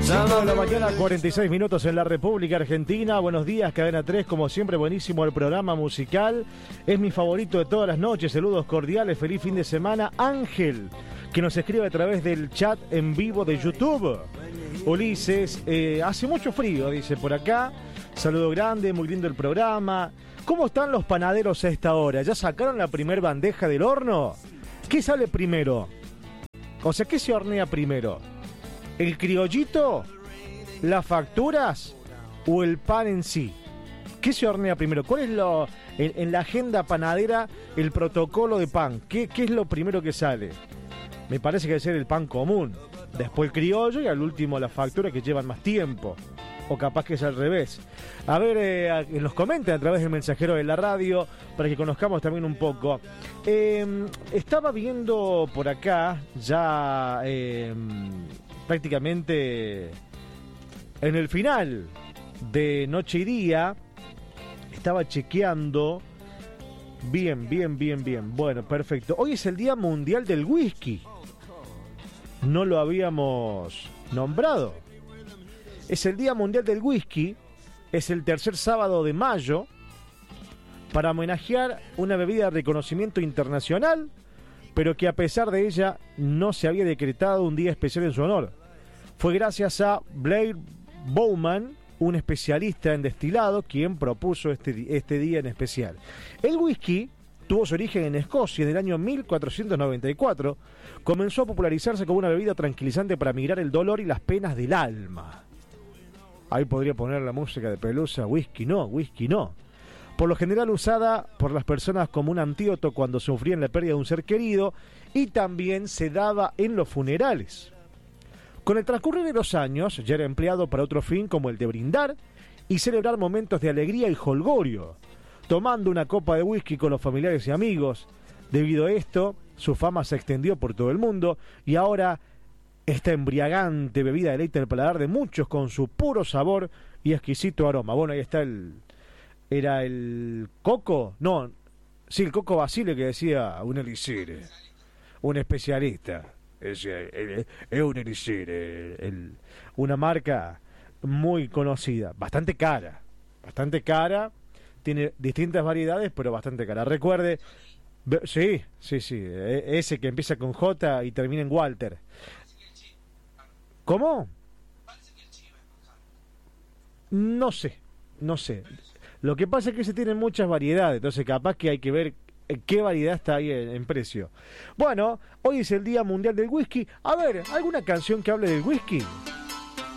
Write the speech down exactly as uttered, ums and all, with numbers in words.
cinco de la mañana, cuarenta y seis minutos en la República Argentina. Buenos días, Cadena tres. Como siempre, buenísimo el programa musical. Es mi favorito de todas las noches. Saludos cordiales, feliz fin de semana. Ángel, que nos escribe a través del chat en vivo de YouTube. Ulises, eh, hace mucho frío, dice por acá. Saludo grande, muy lindo el programa. ¿Cómo están los panaderos a esta hora? ¿Ya sacaron la primer bandeja del horno? ¿Qué sale primero? O sea, ¿qué se hornea primero? ¿El criollito? ¿Las facturas? ¿O el pan en sí? ¿Qué se hornea primero? ¿Cuál es lo en, en la agenda panadera el protocolo de pan? ¿Qué, ¿Qué es lo primero que sale? Me parece que debe ser el pan común. Después el criollo y al último las facturas que llevan más tiempo. O capaz que es al revés. A ver, eh, nos comenten a través del mensajero de la radio para que conozcamos también un poco. Eh, estaba viendo por acá ya eh, prácticamente en el final de Noche y Día. Estaba chequeando. Bien, bien, bien, bien. Bueno, perfecto. Hoy es el Día Mundial del Whisky. No lo habíamos nombrado. Es el Día Mundial del Whisky, es el tercer sábado de mayo, para homenajear una bebida de reconocimiento internacional, pero que a pesar de ella no se había decretado un día especial en su honor. Fue gracias a Blair Bowman, un especialista en destilado, quien propuso este, este día en especial. El whisky tuvo su origen en Escocia en el año mil cuatrocientos noventa y cuatro, comenzó a popularizarse como una bebida tranquilizante para mitigar el dolor y las penas del alma. Ahí podría poner la música de Pelusa, whisky no, whisky no. Por lo general usada por las personas como un antídoto cuando sufrían la pérdida de un ser querido, y también se daba en los funerales. Con el transcurrir de los años ya era empleado para otro fin, como el de brindar y celebrar momentos de alegría y jolgorio, tomando una copa de whisky con los familiares y amigos. Debido a esto, su fama se extendió por todo el mundo y ahora esta embriagante bebida deleita el paladar de muchos con su puro sabor y exquisito aroma. Bueno, ahí está el... ¿Era el coco? No, sí, el coco Basile, que decía un elixir, un especialista. Es, es, es un elixir, el, una marca muy conocida, bastante cara, bastante cara, tiene distintas variedades, pero bastante cara. Recuerde, sí, sí, sí, ese que empieza con J y termina en Walter. ¿Cómo? No sé, no sé. Lo que pasa es que se tienen muchas variedades, entonces capaz que hay que ver qué variedad está ahí en, en precio. Bueno, hoy es el Día Mundial del Whisky. A ver, ¿alguna canción que hable del whisky?